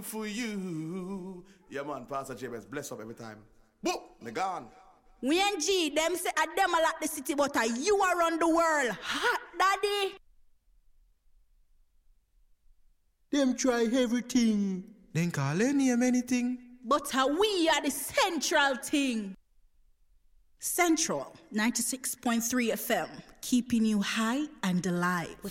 for you. Yeah, man, Pastor James, bless up every time. Boop, they gone. We and G, them say a them a like the city, but you are on the world. Hot daddy. Them try everything. Then call any name anything. But we are the central thing. Central 96.3 FM, keeping you high and alive.